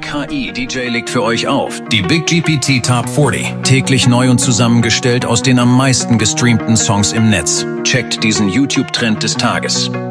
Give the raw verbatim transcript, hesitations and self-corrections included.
K I-D J legt für euch auf. Die Big G P T Top vierzig. Täglich neu und zusammengestellt aus den am meisten gestreamten Songs im Netz. Checkt diesen YouTube-Trend des Tages.